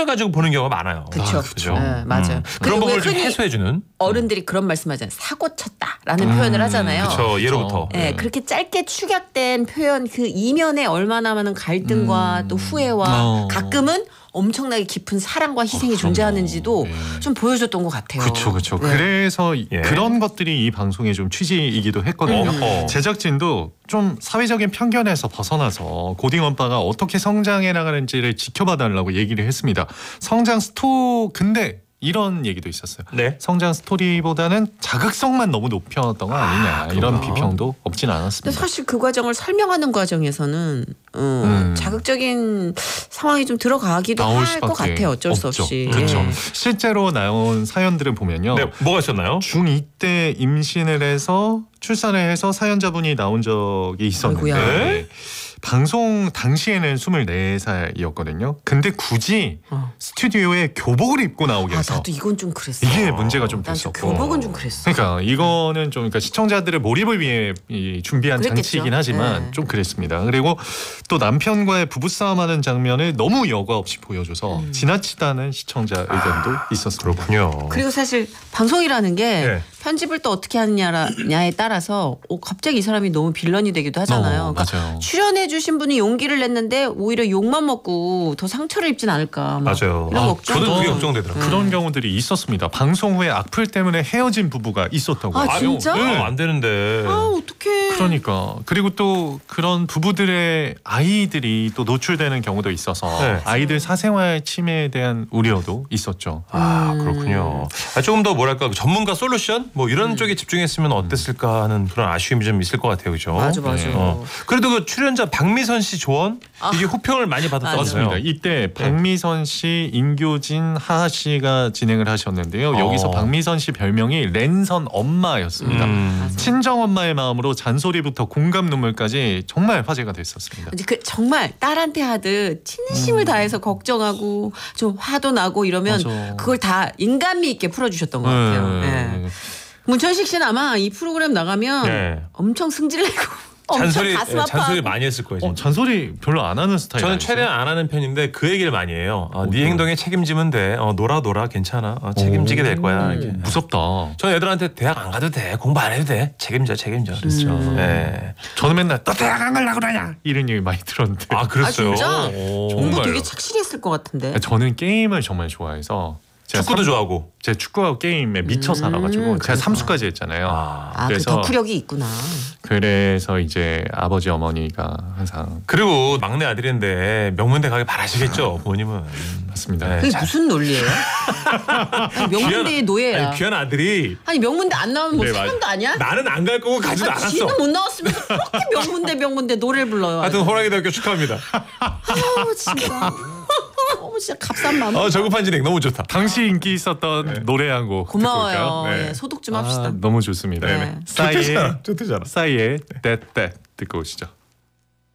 표현을 가지고 보는 경우가 많아요. 그렇죠. 그죠? 네, 맞아요. 그런 그리고 왜 부분을 좀 흔히 해소해주는. 어른들이 그런 말씀하잖아요. 사고 쳤다라는 표현을 하잖아요. 그렇죠. 예로부터. 네, 그렇게 짧게 축약된 표현 그 이면에 얼마나 많은 갈등과 또 후회와 가끔은 엄청나게 깊은 사랑과 희생이 존재하는지도 좀 보여줬던 것 같아요. 그렇죠. 네. 그래서 그런 것들이 이 방송의 좀 취지이기도 했거든요. 제작진도 좀 사회적인 편견에서 벗어나서 고딩 오빠가 어떻게 성장해 나가는지를 지켜봐달라고 얘기를 했습니다. 성장 근데 이런 얘기도 있었어요. 네. 성장 스토리보다는 자극성만 너무 높였던 거 아니냐 이런 비평도 없진 근데 않았습니다. 사실 그 과정을 설명하는 과정에서는 자극적인 상황이 좀 들어가기도 나올 할 것 수밖에 같아요. 어쩔 수 없죠. 없이. 그렇죠. 예. 실제로 나온 사연들을 보면요. 네, 뭐가 있었나요? 중2 때 임신을 해서 출산을 해서 사연자분이 나온 적이 있었는데 아이고야. 방송 당시에는 24살이었거든요. 근데 굳이 스튜디오에 교복을 입고 나오게 해서 나도 이건 좀 그랬어. 이게 문제가 좀 난 됐었고. 교복은 좀 그랬어. 그러니까 이거는 좀 그러니까 시청자들의 몰입을 위해 준비한 그랬겠죠. 장치이긴 하지만 네. 좀 그랬습니다. 그리고 또 남편과의 부부싸움하는 장면을 너무 여과 없이 보여줘서 지나치다는 시청자 의견도 있었습니다. 그렇군요. 그리고 사실 방송이라는 게 네. 편집을 또 어떻게 하느냐에 따라서 갑자기 이 사람이 너무 빌런이 되기도 하잖아요. 그러니까 맞아요. 출연해주신 분이 용기를 냈는데 오히려 욕만 먹고 더 상처를 입진 않을까. 막 맞아요. 이런 걱정. 저도 그게 걱정되더라고요. 그런 경우들이 있었습니다. 방송 후에 악플 때문에 헤어진 부부가 있었다고. 아, 진짜? 안 되는데. 아 어떡해. 그러니까 그리고 또 그런 부부들의 아이들이 또 노출되는 경우도 있어서 네. 아이들 사생활 침해에 대한 우려도 있었죠. 아 그렇군요. 조금 더 뭐랄까 전문가 솔루션 뭐 이런 쪽에 집중했으면 어땠을까 하는 그런 아쉬움이 좀 있을 것 같아요, 그죠? 맞아. 그래도 그 출연자 박미선 씨 조언 이게 호평을 많이 받았다면서요. 맞습니다. 이때 박미선 씨, 임교진, 하하 씨가 진행을 하셨는데요. 여기서 박미선 씨 별명이 랜선 엄마였습니다. 친정 엄마의 마음으로 잔소리부터 공감 눈물까지 정말 화제가 됐었습니다. 이제 그 정말 딸한테 하듯 진심을 다해서 걱정하고 좀 화도 나고 이러면 맞아. 그걸 다 인간미 있게 풀어주셨던 것 같아요. 네. 문천식 씨는 아마 이 프로그램 나가면 네. 엄청 승질내고 엄청 가슴 아파. 잔소리 많이 했을 거예요. 진짜. 잔소리 별로 안 하는 스타일 저는 아니세요? 최대한 안 하는 편인데 그 얘기를 많이 해요. 네 행동에 책임지면 돼. 놀아 괜찮아. 책임지게 될 거야. 이렇게. 무섭다. 저는 애들한테 대학 안 가도 돼. 공부 안 해도 돼. 책임져. 그랬죠. 네. 저는 맨날 너 대학 안 가려고 그러냐 이런 얘기 많이 들었는데 아 그랬어요. 진짜? 오. 공부 정말요. 되게 착실히 했을 것 같은데. 저는 게임을 정말 좋아해서 제가 축구도 좋아하고. 제가 축구하고 게임에 미쳐 살아가지고 제가 그래서. 3수까지 했잖아요. 그 그래서 덕후력이 있구나. 그래서 이제 아버지 어머니가 항상 그리고 막내 아들인데 명문대 가길 바라시겠죠. 부모님은. 맞습니다. 네. 그게 무슨 논리예요? 아니, 명문대의 노예야. 아니, 귀한 아들이 아니 명문대 안 나오면 뭐 네, 사람도 아니야? 나는 안 갈 거고 가지도 않았어. 지는 못 나왔으면 그렇게 명문대 노래를 불러요. 하여튼 호랑이대학교 축하합니다. 아우 진짜. 진짜 값싼 마음. 저급한 진행 너무 좋다. 당시 인기 있었던 노래 한 곡 고마워요. 듣고 올까요? 예, 소독 좀 합시다. 너무 좋습니다. 네. 싸이의 좋대잖아. 싸이의 떼떼 듣고 오시죠.